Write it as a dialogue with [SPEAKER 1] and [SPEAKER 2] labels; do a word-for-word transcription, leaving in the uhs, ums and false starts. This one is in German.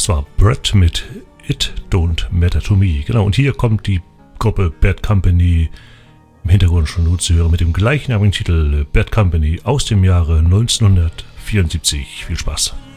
[SPEAKER 1] Das war Brett mit It Don't Matter to Me. Genau, und hier kommt die Gruppe Bad Company im Hintergrund schon nur zu hören mit dem gleichnamigen Titel Bad Company aus dem Jahre neunzehnhundertvierundsiebzig. Viel Spaß.